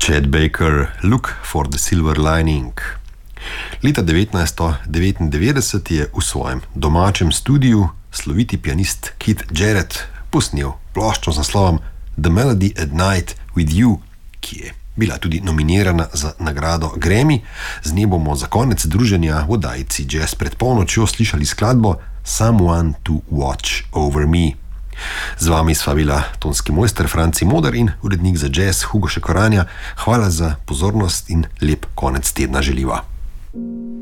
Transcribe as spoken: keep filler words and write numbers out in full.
Chet Baker, Look for the Silver Lining. Leta devetnajststo devetindevetdeset je v svojem domačem studiu sloviti pianist Keith Jarrett posnel ploščo z naslovom The Melody at Night with You, ki je bila tudi nominirana za nagrado Grammy. Z nje bomo za konec druženja v oddaji Jazz pred polnočjo slišali skladbo Someone to Watch Over Me. Z vami sva bila tonski mojster Franci Moder in urednik za jazz Hugo Šekoranja. Hvala za pozornost in lep konec tedna želiva.